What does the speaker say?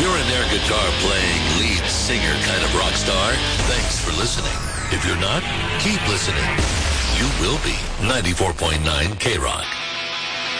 you're an air guitar playing lead singer kind of rock star, thanks for listening. If you're not, keep listening. You will be. 94.9 K-Rock.